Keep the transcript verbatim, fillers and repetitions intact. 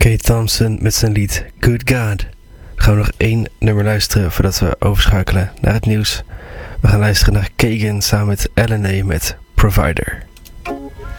Kate Thompson met zijn lied Good God. Dan gaan we nog één nummer luisteren voordat we overschakelen naar het nieuws. We gaan luisteren naar Kagan samen met L N A met Provider.